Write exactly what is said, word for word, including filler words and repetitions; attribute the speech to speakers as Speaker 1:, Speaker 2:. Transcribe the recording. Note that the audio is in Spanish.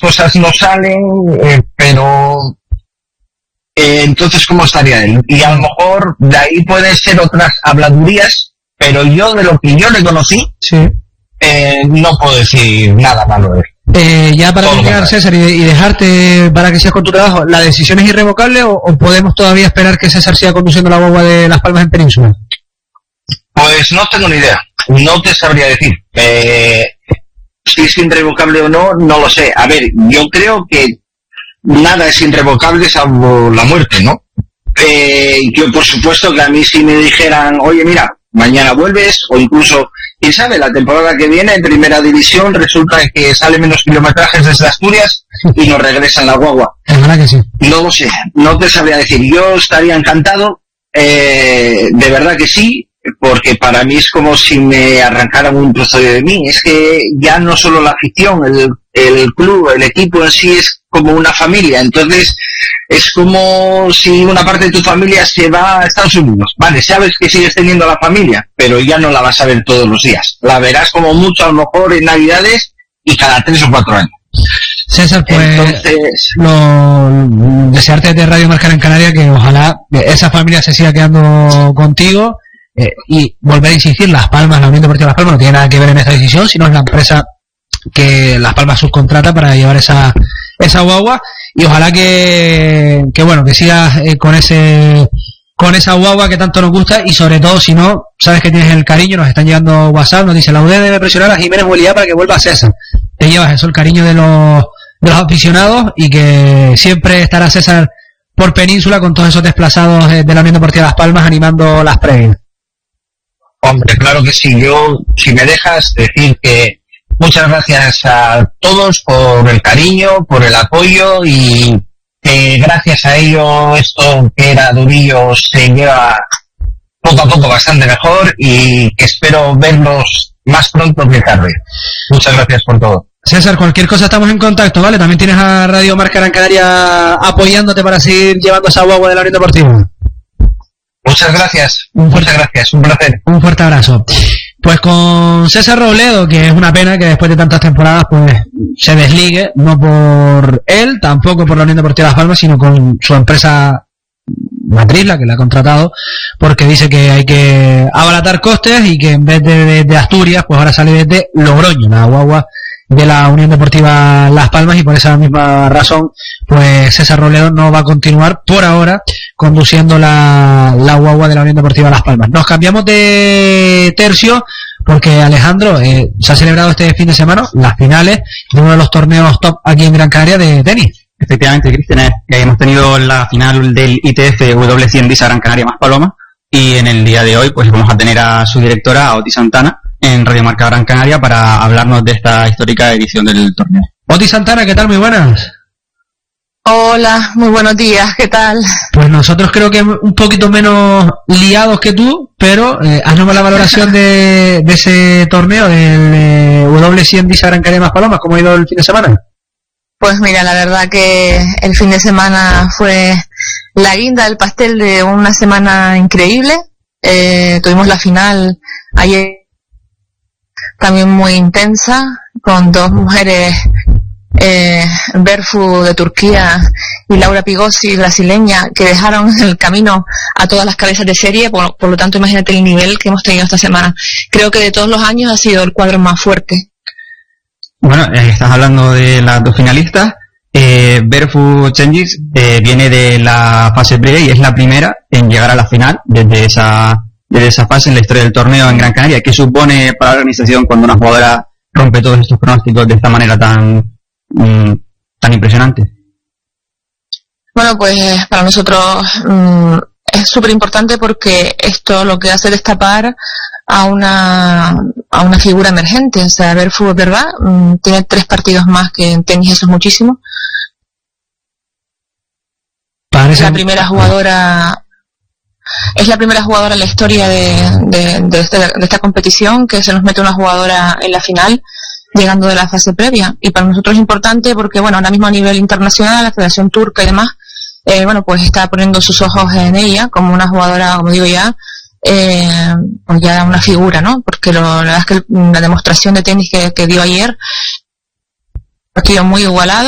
Speaker 1: cosas no salen, eh, pero eh, entonces ¿cómo estaría él? Y a lo mejor de ahí pueden ser otras habladurías, pero yo de lo que yo le conocí,
Speaker 2: sí.
Speaker 1: eh, no puedo decir nada malo de él.
Speaker 2: Eh, ya para terminar, César, y, y dejarte para que sigas con tu trabajo, ¿la decisión es irrevocable o, o podemos todavía esperar que César siga conduciendo la guagua de Las Palmas en Península?
Speaker 1: Pues no tengo ni idea, no te sabría decir. Eh, si es irrevocable o no, no lo sé. A ver, yo creo que nada es irrevocable salvo la muerte, ¿no? Eh, yo, por supuesto, que a mí si me dijeran, oye, mira, mañana vuelves, o incluso, quién sabe, la temporada que viene en primera división resulta que sale menos kilometrajes desde Asturias y nos regresan la guagua.
Speaker 2: Es verdad que sí.
Speaker 1: No lo sé, no te sabría decir. Yo estaría encantado, eh, de verdad que sí, porque para mí es como si me arrancaran un trozo de mí. Es que ya no solo la afición, el, el club, el equipo en sí es como una familia. Entonces es como si una parte de tu familia se va a Estados Unidos. Vale, sabes que sigues teniendo la familia, pero ya no la vas a ver todos los días. La verás como mucho a lo mejor en Navidades y cada tres o cuatro años.
Speaker 2: César, pues
Speaker 1: Entonces,
Speaker 2: lo, desearte de Radio Marca en Canarias que ojalá esa familia se siga quedando contigo. Eh, y volver a insistir, Las Palmas, la Unión Deportiva Las Palmas no tiene nada que ver en esta decisión, sino es la empresa que Las Palmas subcontrata para llevar esa esa guagua, y ojalá que, que bueno, que sigas eh, con ese con esa guagua que tanto nos gusta, y sobre todo, si no, sabes que tienes el cariño, nos están llegando WhatsApp, nos dice, la U D debe presionar a Jiménez Huelía para que vuelva a César. Te llevas eso, el cariño de los de los aficionados, y que siempre estará César por Península con todos esos desplazados de, de la Unión Deportiva Las Palmas animando las previas.
Speaker 1: Hombre, claro que sí. Yo, si me dejas decir que muchas gracias a todos por el cariño, por el apoyo, y que gracias a ello esto que era durillo se lleva poco a poco bastante mejor, y que espero verlos más pronto que tarde. Muchas gracias por todo.
Speaker 2: César, cualquier cosa estamos en contacto, ¿vale? También tienes a Radio Marca Gran Canaria apoyándote para seguir llevando esa guagua de la Unión Deportiva.
Speaker 1: Muchas gracias, muchas gracias, un placer.
Speaker 2: Un fuerte abrazo. Pues con César Robledo, que es una pena que después de tantas temporadas pues se desligue, no por él, tampoco por la Unión Deportiva Las Palmas, sino con su empresa matriz, la que la ha contratado, porque dice que hay que abaratar costes y que en vez de, de, de Asturias, pues ahora sale desde Logroño, la guagua de la Unión Deportiva Las Palmas, y por esa misma razón pues César Robledo no va a continuar por ahora conduciendo la, la guagua de la Unión Deportiva Las Palmas. Nos cambiamos de tercio porque, Alejandro, eh, se ha celebrado este fin de semana las finales de uno de los torneos top aquí en Gran Canaria de tenis.
Speaker 3: Efectivamente, Cristian, eh, hemos tenido la final del I T F W cien Disa Gran Canaria más Paloma, y en el día de hoy pues vamos a tener a su directora, a Oti Santana, en Radio Marca Gran Canaria para hablarnos de esta histórica edición del torneo.
Speaker 2: Oti Santana, ¿qué tal? Muy buenas.
Speaker 4: Hola, muy buenos días, ¿qué tal?
Speaker 2: Pues nosotros creo que un poquito menos liados que tú, pero eh, haznos la valoración de, de ese torneo del eh, W cien Disa Gran Canaria más Palomas. ¿Cómo ha ido el fin de semana?
Speaker 4: Pues mira, la verdad que el fin de semana fue la guinda del pastel de una semana increíble. Eh, tuvimos la final ayer, también muy intensa, con dos mujeres, eh, Berfu de Turquía y Laura Pigossi, brasileña, que dejaron en el camino a todas las cabezas de serie. Por, por lo tanto, imagínate el nivel que hemos tenido esta semana. Creo que de todos los años ha sido el cuadro más fuerte.
Speaker 3: Bueno, eh, estás hablando de las dos finalistas. Eh, Berfu Cengiz eh, viene de la fase previa y es la primera en llegar a la final desde esa desde esa fase en la historia del torneo en Gran Canaria. ¿Qué supone para la organización cuando una jugadora rompe todos estos pronósticos de esta manera tan mm, tan impresionante?
Speaker 4: Bueno, pues para nosotros mm, es súper importante, porque esto lo que hace es destapar a una a una figura emergente. O sea, Berfu, es verdad, mm, tiene tres partidos más que en tenis, eso es muchísimo.
Speaker 2: Parece...
Speaker 4: La primera jugadora es la primera jugadora en la historia de, de, de, este, de esta competición que se nos mete una jugadora en la final llegando de la fase previa, y para nosotros es importante porque, bueno, ahora mismo a nivel internacional la Federación Turca y demás, eh, bueno, pues está poniendo sus ojos en ella como una jugadora, como digo ya, eh, pues ya una figura, ¿no? Porque lo, la verdad es que la demostración de tenis que, que dio ayer ha sido muy igualado.